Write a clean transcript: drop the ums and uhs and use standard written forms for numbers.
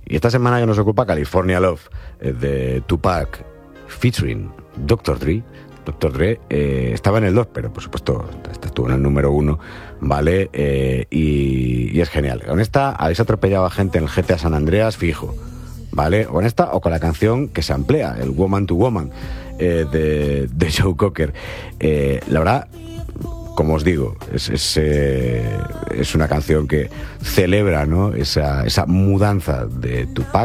Y esta semana que nos ocupa California Love, de Tupac, featuring Dr. Dre. Dr. Dre estaba en el 2, pero por supuesto estuvo en el número 1, ¿vale? Y es genial. Con esta habéis atropellado a gente en el GTA San Andreas fijo, ¿vale? Con esta o con la canción que se emplea, el Woman to Woman, de Joe Cocker. La verdad, como os digo, es una canción que celebra, ¿no?, esa mudanza de Tupac